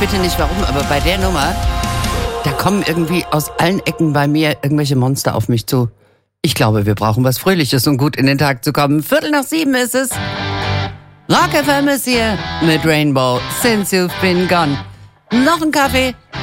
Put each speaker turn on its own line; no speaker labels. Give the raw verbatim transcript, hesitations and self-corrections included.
bitte nicht warum, aber bei der Nummer, da kommen irgendwie aus allen Ecken bei mir irgendwelche Monster auf mich zu. Ich glaube, wir brauchen was Fröhliches, um gut in den Tag zu kommen. Viertel nach sieben ist es. Rock F M ist hier mit Rainbow, Since You've Been Gone. Noch ein Kaffee?